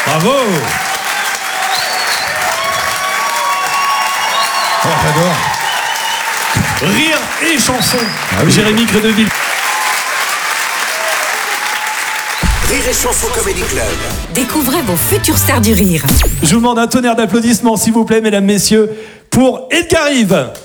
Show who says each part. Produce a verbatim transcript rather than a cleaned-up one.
Speaker 1: Bravo. Oh, j'adore. Rire et chanson. Ah oui. Jérémy Crédeville.
Speaker 2: Rire et chanson Comedy Club.
Speaker 3: Découvrez vos futures stars du rire.
Speaker 1: Je vous demande un tonnerre d'applaudissements, s'il vous plaît, mesdames, messieurs, pour Edgar Rive.